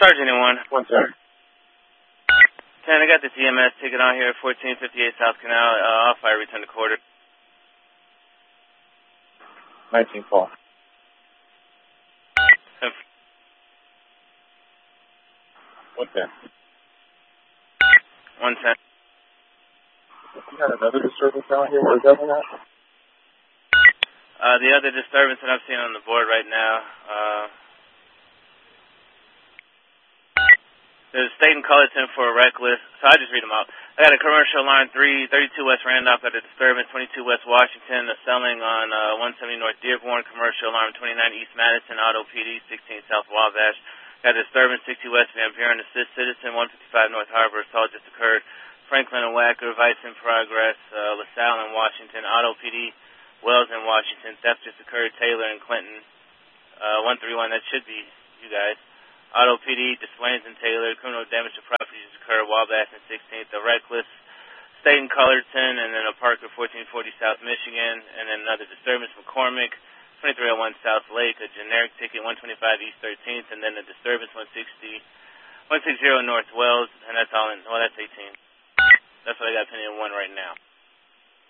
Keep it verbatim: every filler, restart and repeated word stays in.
Sergeant anyone. One sir. ten, I got this E M S ticket on here, fourteen fifty-eight South Canal. Uh, I'll fire return to quarter. nineteen call. one ten. one ten. You got another disturbance down here? Where's that one at? Uh, the other disturbance that I'm seeing on the board right now, uh, there's state and Cullerton for a reckless, so I just read them out. I got a commercial line three, thirty-two West Randolph at a disturbance, twenty-two West Washington, a selling on uh, one seventy North Dearborn, commercial alarm twenty-nine East Madison, Auto P D, sixteen South Wabash. Got a disturbance, sixty West Van Buren, assist citizen, one fifty-five North Harbor, assault just occurred. Franklin and Wacker, vice in progress, uh, LaSalle in Washington, Auto P D, Wells in Washington, theft just occurred, Taylor and Clinton, uh, one thirty-one, that should be you guys. Auto P D, Desplaines and Taylor, criminal damage to property just occurred, Wabash and sixteenth, a reckless, State and Cullerton, and then a Parker, fourteen forty South Michigan, and then another disturbance, McCormick, twenty-three oh one South Lake, a generic ticket, one twenty-five East thirteenth, and then a disturbance, one sixty, one sixty North Wells, and that's all in, well, that's eighteen. That's what I got pending in one right now.